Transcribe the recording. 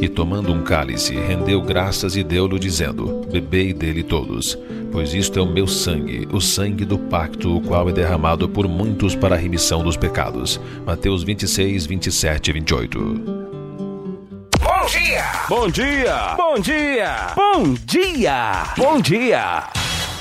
E tomando um cálice, rendeu graças e deu-lhe, dizendo: bebei dele todos, pois isto é o meu sangue, o sangue do pacto, o qual é derramado por muitos para a remissão dos pecados. Mateus 26, 27 e 28. Bom dia! Bom dia! Bom dia! Bom dia! Bom dia!